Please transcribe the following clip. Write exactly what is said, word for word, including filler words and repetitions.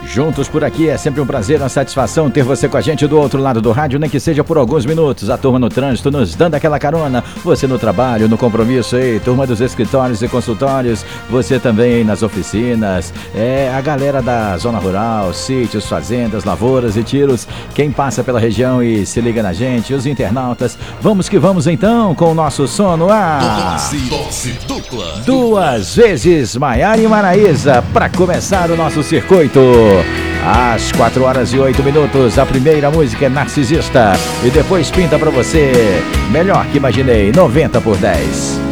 Juntos por aqui, é sempre um prazer, uma satisfação ter você com a gente do outro lado do rádio, nem que seja por alguns minutos. A turma no trânsito nos dando aquela carona, você no trabalho, no compromisso aí, turma dos escritórios e consultórios, você também nas oficinas, é a galera da zona rural, sítios, fazendas, lavouras e tiros, quem passa pela região e se liga na gente, os internautas. Vamos que vamos então com o nosso som no ar. Dose, dose dupla. Duas vezes Maiara e Maraísa para começar o nosso circuito. Às quatro horas e oito minutos, a primeira música é Narcisista e depois pinta pra você Melhor que Imaginei, noventa por dez.